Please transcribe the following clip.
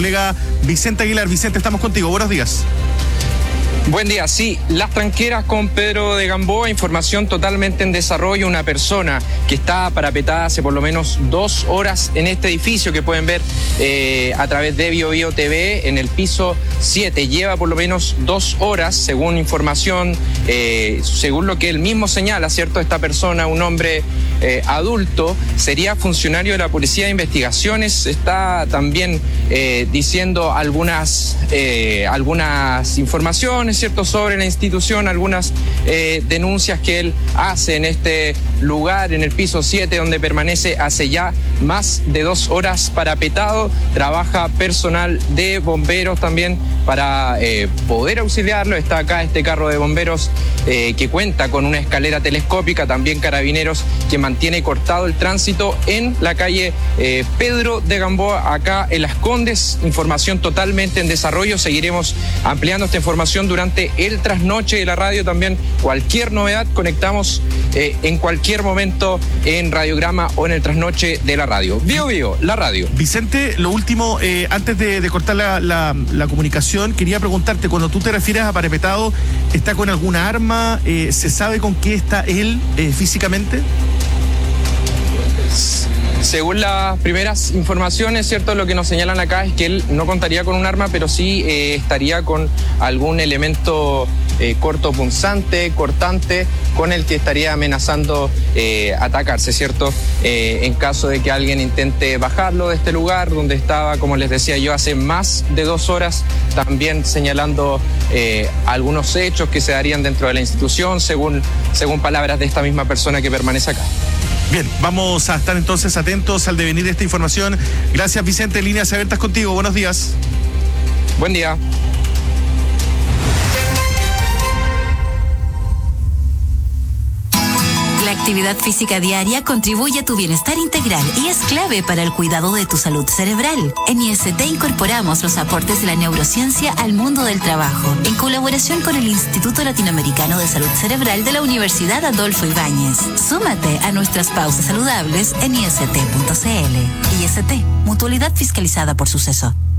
Colega Vicente Aguilar. Vicente, estamos contigo. Buenos días. Buen día. Sí, Las Tranqueras con Pedro de Gamboa, información totalmente en desarrollo. Una persona que está parapetada hace por lo menos 2 horas en este edificio que pueden ver a través de BioBio TV en el piso 7. Lleva por lo menos 2 horas, según información, según lo que él mismo señala, ¿cierto? Esta persona, un hombre adulto, sería funcionario de la Policía de Investigaciones. Está también diciendo algunas informaciones, ¿cierto?, sobre la institución, algunas denuncias que él hace en este lugar, en el piso 7, donde permanece hace ya más de 2 horas parapetado. Trabaja personal de bomberos también para poder auxiliarlo. Está acá este carro de bomberos que cuenta con una escalera telescópica, también carabineros que mantiene cortado el tránsito en la calle Pedro de Gamboa, acá en Las Condes. Información totalmente en desarrollo. Seguiremos ampliando esta información durante el trasnoche de la radio. También cualquier novedad conectamos en cualquier momento en Radiograma o en el trasnoche de la radio. BioBio, la radio. Vicente, lo último, antes de cortar la comunicación, quería preguntarte, cuando tú te refieres a parapetado, ¿está con alguna arma? ¿Se sabe con qué está él físicamente? Según las primeras informaciones, ¿cierto?, lo que nos señalan acá es que él no contaría con un arma, pero sí estaría con algún elemento cortopunzante, cortante, con el que estaría amenazando atacarse, ¿cierto?, en caso de que alguien intente bajarlo de este lugar donde estaba, como les decía yo, hace más de 2 horas, también señalando algunos hechos que se darían dentro de la institución, según palabras de esta misma persona que permanece acá. Bien, vamos a estar entonces atentos al devenir de esta información. Gracias, Vicente. Líneas abiertas contigo. Buenos días. Buen día. La actividad física diaria contribuye a tu bienestar integral y es clave para el cuidado de tu salud cerebral. En IST incorporamos los aportes de la neurociencia al mundo del trabajo, en colaboración con el Instituto Latinoamericano de Salud Cerebral de la Universidad Adolfo Ibáñez. Súmate a nuestras pausas saludables en ist.cl. IST, mutualidad fiscalizada por Suceso.